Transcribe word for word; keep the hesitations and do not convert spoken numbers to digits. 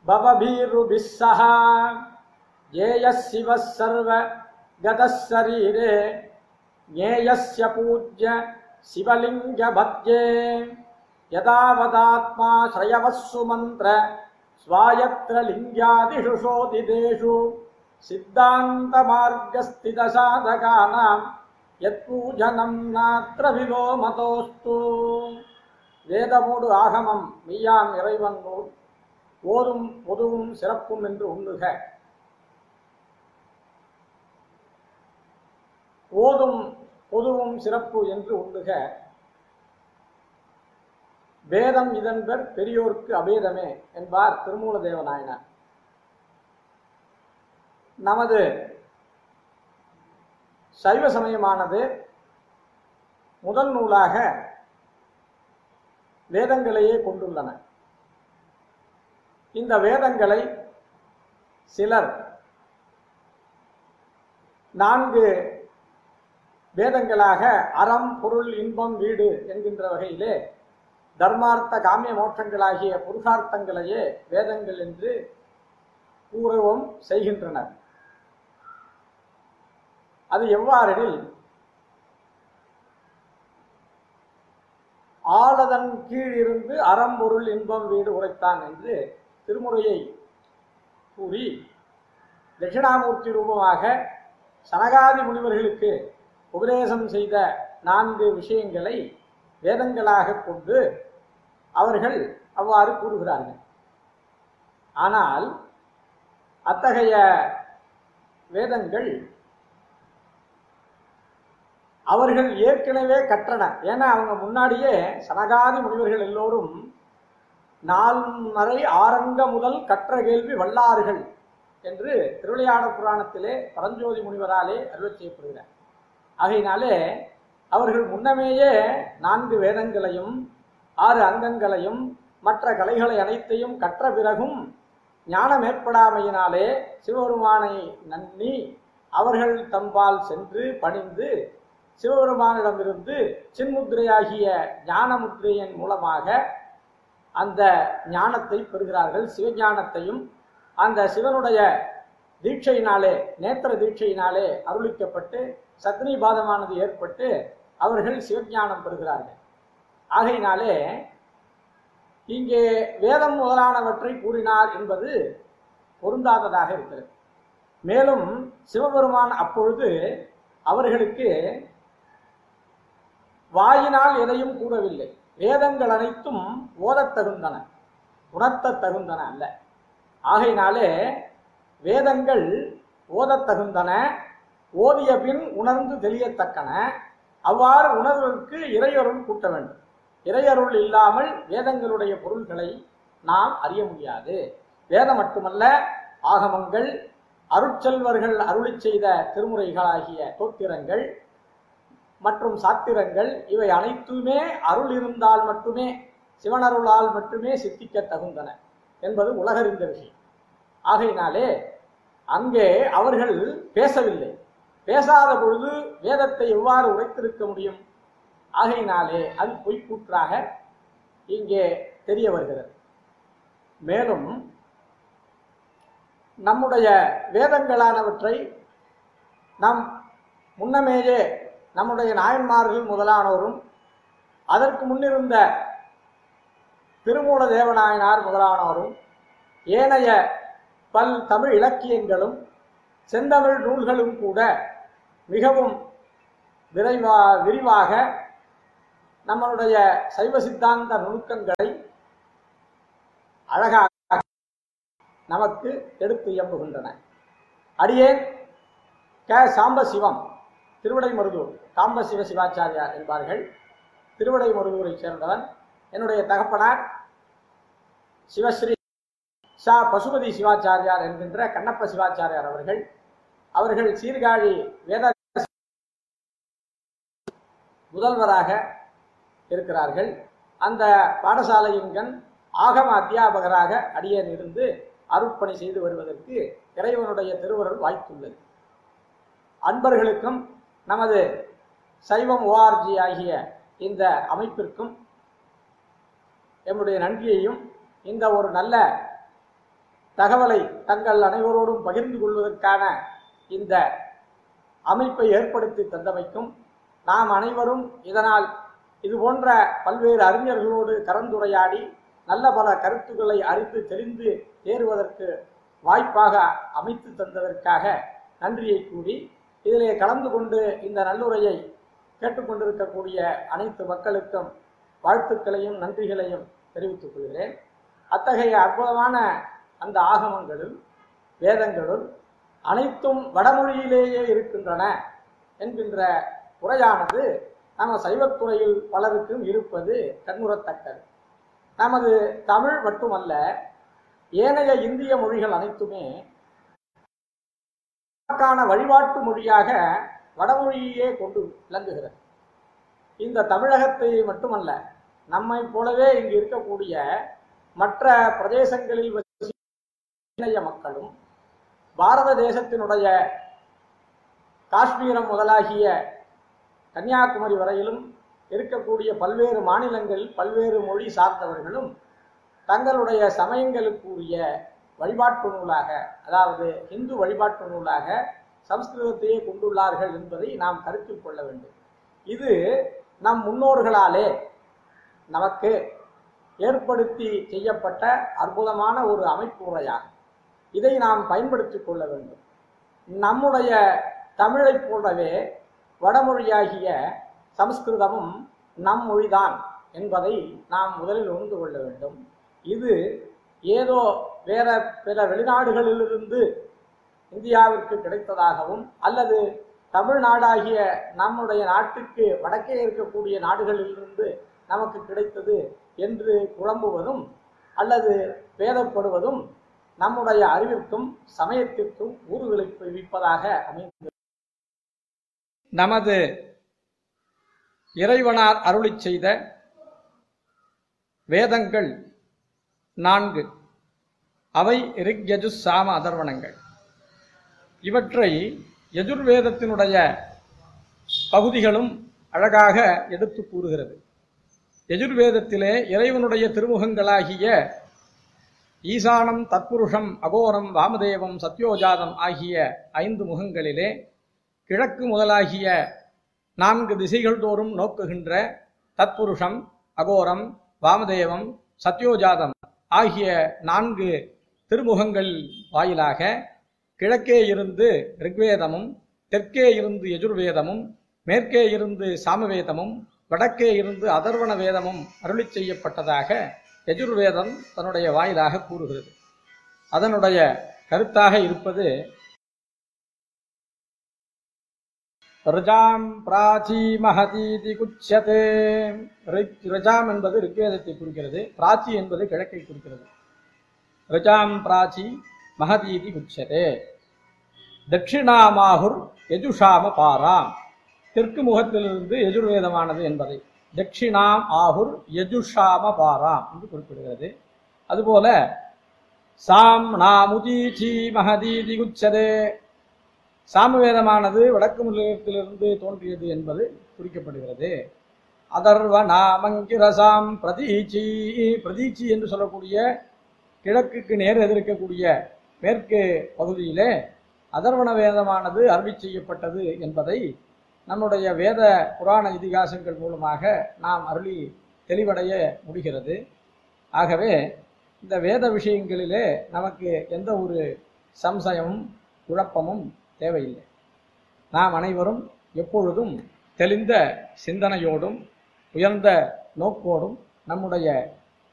பவபீருபிஸ் சஹா ஜேயஸ் சிவஸ் சர்வ கதஸ் சரீரே ஞேயஸ்ய பூஜ்ய சிவலிங்க பத்யே யதாவதாத்மா ஸ்ரயவஸ்ஸு மந்த்ர ஸ்வாயத்ர லிங்காதிஷு சோதிதேஷு சித்தாந்த மார்கஸ்தித சாதகானாம் யத்பூஜனம் நாத்ர விலோமதோஸ்து. வேதமோடு ஆகமம் மெய்யாம் இறைவன் நூல் ஓதும் பொதுவும் சிறப்பும் என்று உண்ணுக. ஓதும் பொதுவும் சிறப்பு என்று உண்ணுக. வேதம் இதன்பர் பெரியோர்க்கு அபேதமே என்பார் திருமூல தேவநாயனார். நமது சைவ சமயமானது முதல் நூலாக வேதங்களையே கொண்டுள்ளன. இந்த வேதங்களை சிலர் நான்கு வேதங்களாக அறம், பொருள், இன்பம், வீடு என்கின்ற வகையிலே தர்மார்த்த காமிய மோட்சங்களாகிய புருஷார்த்தங்களையே வேதங்கள் என்று கூறவும் செய்கின்றனர். அது எவ்வாறெனில், ஆளதன் கீழ் இருந்து அறம், பொருள், இன்பம், வீடு உரைத்தான் என்று திருமுறையை கூறி தட்சிணாமூர்த்தி ரூபமாக சனகாதி முனிவர்களுக்கு உபதேசம் செய்த நான்கு விஷயங்களை வேதங்களாக கொண்டு அவர்கள் அவ்வாறு கூறுகிறார்கள். ஆனால் அத்தகைய வேதங்கள் அவர்கள் ஏற்கனவே கற்றன. ஏன்னா அவங்க முன்னாடியே சனகாதி முனிவர்கள் எல்லோரும் நான்மறை ஆரங்க முதல் கற்ற கேள்வி வல்லார்கள் என்று திருவிளையாடற் புராணத்திலே பரஞ்சோதி முனிவராலே அருளச் செய்யப்படுகிறார். ஆகையினாலே அவர்கள் முன்னமேயே நான்கு வேதங்களையும் ஆறு அங்கங்களையும் மற்ற கலைகளை அனைத்தையும் கற்ற பிறகும் ஞானம் ஏற்படாமையினாலே சிவபெருமானை நன்னி அவர்கள் தம்பால் சென்று பணிந்து சிவபெருமானிடமிருந்து சின்முத்திரையாகிய ஞானமுத்திரையின் மூலமாக அந்த ஞானத்தை பெறுகிறார்கள். சிவஞானத்தையும் அந்த சிவனுடைய தீட்சையினாலே, நேத்திர தீட்சையினாலே அருளிக்கப்பட்டு சத்னிபாதமானது ஏற்பட்டு அவர்கள் சிவஞானம் பெறுகிறார்கள். ஆகையினாலே இங்கே வேதம் முதலானவற்றை கூறினார் என்பது பொருந்தாததாக இருக்கிறது. மேலும் சிவபெருமான் அப்பொழுது அவர்களுக்கு வாயினால் எதையும் கூறவில்லை. வேதங்கள் அனைத்தும் ஓதத் தகுந்தன, உணர்த்த தகுந்தன அல்ல. ஆகையினாலே வேதங்கள் ஓதத் தகுந்தன, ஓதிய பின் உணர்ந்து தெளியத்தக்கன. அவ்வாறு உணர்வதற்கு இறையருள் கூட்ட வேண்டும். இறையருள் இல்லாமல் வேதங்களுடைய பொருள்களை நாம் அறிய முடியாது. வேதம் மட்டுமல்ல, ஆகமங்கள், அருட்செல்வர்கள் அருளி செய்த திருமுறைகளாகிய தோத்திரங்கள் மற்றும் சாத்திரங்கள் இவை அனைத்துமே அருள் இருந்தால் மட்டுமே, சிவனருளால் மட்டுமே சித்திக்க தகுந்தன என்பது உலகறிந்த விஷயம். ஆகையினாலே அங்கே அவர்கள் பேசவில்லை. பேசாத பொழுது வேதத்தை எவ்வாறு உரைத்திருக்க முடியும்? ஆகையினாலே அது பொய்க்கூற்றாக இங்கே தெரிய வருகிறது. மேலும் நம்முடைய வேதங்களானவற்றை நம் முன்னமேயே நம்முடைய நாயன்மார்கள் முதலானோரும் அதற்கு முன்னிருந்த திருமூல தேவநாயனார் முதலானோரும் ஏனைய பல் தமிழ் இலக்கியங்களும் செந்தமிழ் நூல்களும் கூட மிகவும் விரைவா விரிவாக நம்மளுடைய சைவ சித்தாந்த நுணுக்கங்களை அழகாக நமக்கு எடுத்து இயம்புகின்றன. அடியேன் க சாம்பசிவம், திருவிடைமருதூர் காம்பசிவ சிவாச்சாரியார் என்பார்கள். திருவிடைமருதூரை சேர்ந்தவன். என்னுடைய தகப்பனார் சிவஸ்ரீ சா பசுபதி சிவாச்சாரியார் என்கின்ற கண்ணப்ப சிவாச்சாரியார் அவர்கள். அவர்கள் சீர்காழி வேத முதல்வராக இருக்கிறார்கள். அந்த பாடசாலையின்கண் ஆகம அத்தியாபகராக அடியேன் இருந்து அருட்பணி செய்து வருவதற்கு இறைவனுடைய திருவருள் வாய்த்துள்ளது. அன்பர்களுக்கும் நமது சைவம் ஓஆர்ஜி ஆகிய இந்த அமைப்பிற்கும் எம்முடைய நன்றியையும், இந்த ஒரு நல்ல தகவலை தங்கள் அனைவரோடும் பகிர்ந்து கொள்வதற்கான இந்த அமைப்பை ஏற்படுத்தி தந்தமைக்கும், நாம் அனைவரும் இதனால் இது போன்ற பல்வேறு அறிஞர்களோடு கலந்துரையாடி நல்ல பல கருத்துக்களை அறிந்து தெரிந்து தேறுவதற்கு வாய்ப்பாக அமைத்து தந்ததற்காக நன்றியை கூறி, இதிலே கலந்து கொண்டு இந்த நல்லுரையை கேட்டுக்கொண்டிருக்கக்கூடிய அனைத்து மக்களுக்கும் வாழ்த்துக்களையும் நன்றிகளையும் தெரிவித்துக் கொள்கிறேன். அத்தகைய அற்புதமான அந்த ஆகமங்களுள் வேதங்களுள் அனைத்தும் வடமொழியிலேயே இருக்கின்றன என்கின்ற உரையானது நம்ம சைவத்துறையில் பலருக்கும் இருப்பது கண்ணுறத்தக்கது. நமது தமிழ் மட்டுமல்ல, ஏனைய இந்திய மொழிகள் அனைத்துமே வழிபாட்டு மொழியாக வடமொழியே கொண்டு விளங்குகிறது. இந்த தமிழகத்தை மட்டுமல்ல, நம்மை போலவே இங்கு இருக்கக்கூடிய மற்ற பிரதேசங்களில் இணைய மக்களும் பாரத தேசத்தினுடைய காஷ்மீரம் முதலாகிய கன்னியாகுமரி வரையிலும் இருக்கக்கூடிய பல்வேறு மாநிலங்கள் பல்வேறு மொழி சார்ந்தவர்களும் தங்களுடைய சமயங்களுக்குரிய வழிபாட்டு நூலாக, அதாவது இந்து வழிபாட்டு நூலாக சமஸ்கிருதத்தையே கொண்டுள்ளார்கள் என்பதை நாம் கருத்தில் கொள்ள வேண்டும். இது நம் முன்னோர்களாலே நமக்கு ஏற்படுத்தி செய்யப்பட்ட அற்புதமான ஒரு அமைப்பு முறையாகும். இதை நாம் பயன்படுத்திக் கொள்ள வேண்டும். நம்முடைய தமிழை போலவே வடமொழியாகிய சமஸ்கிருதமும் நம் மொழிதான் என்பதை நாம் முதலில் உணர்ந்து கொள்ள வேண்டும். இது ஏதோ வேற பிற வெளிநாடுகளிலிருந்து இந்தியாவிற்கு கிடைத்ததாகவும் அல்லது தமிழ்நாடாகிய நம்முடைய நாட்டுக்கு வடக்கே இருக்கக்கூடிய நாடுகளிலிருந்து நமக்கு கிடைத்தது என்று குழம்புவதும் அல்லது பேதப்படுவதும் நம்முடைய அறிவிற்கும் சமயத்திற்கும் ஊறுவிளைப்பு விப்பதாக அமைந்தது. நமது இறைவனார் அருளி செய்த வேதங்கள் நான்கு. அவை ரிக் யஜு சாம அதர்வணங்கள். இவற்றை யஜுர்வேதத்தினுடைய பகுதிகளும் அழகாக எடுத்து கூறுகிறது. யஜுர்வேதத்திலே இறைவனுடைய திருமுகங்களாகிய ஈசானம், தத்புருஷம், அகோரம், வாமதேவம், சத்யோஜாதம் ஆகிய ஐந்து முகங்களிலே கிழக்கு முதலாகிய நான்கு திசைகள் தோறும் நோக்குகின்ற தத்புருஷம், அகோரம், வாமதேவம், சத்யோஜாதம் ஆகிய நான்கு திருமுகங்கள் வாயிலாக கிழக்கே இருந்து ரிக்வேதமும், தெற்கே இருந்து யஜுர்வேதமும், மேற்கே இருந்து சாமவேதமும், வடக்கே இருந்து அதர்வண வேதமும் அருளி செய்யப்பட்டதாக யஜுர்வேதம் தன்னுடைய வாயிலாக கூறுகிறது. அதனுடைய கருத்தாக இருப்பது ரிஜாம் பிராச்சி மஹதீதி குச்யதே. ரிஜாம் என்பது ரிக்வேதத்தை குறிக்கிறது, பிராச்சி என்பது கிழக்கை குறிக்கிறது. ரிஜாம் பிராச்சி மஹதீதி குச்யதே. தட்சிணாமாகுர் யஜுஷாம பாராம். தெற்கு முகத்திலிருந்து யஜுர்வேதமானது என்பதை தட்சிணாம் ஆகுர் யஜுஷாம பாராம் என்று குறிப்பிடுகிறது. அதுபோல சாம் நாமுதீச்சி மஹதீதி குச்சதே. சாமவேதமானது வடக்கு முகத்திலிருந்து தோன்றியது என்பது குறிக்கப்படுகிறது. அதர்வ நாமங்கிரசாம் பிரதீச்சி. பிரதீச்சி என்று சொல்லக்கூடிய கிழக்குக்கு நேர் எதிர்க்கக்கூடிய மேற்கு பகுதியிலே அதர்வண வேதமானது அருளி செய்யப்பட்டது என்பதை நம்முடைய வேத புராண இதிகாசங்கள் மூலமாக நாம் அருளி தெளிவடைய முடிகிறது. ஆகவே இந்த வேத விஷயங்களிலே நமக்கு எந்த ஒரு சம்சயமும் குழப்பமும் தேவையில்லை. நாம் அனைவரும் எப்பொழுதும் தெளிந்த சிந்தனையோடும் உயர்ந்த நோக்கோடும் நம்முடைய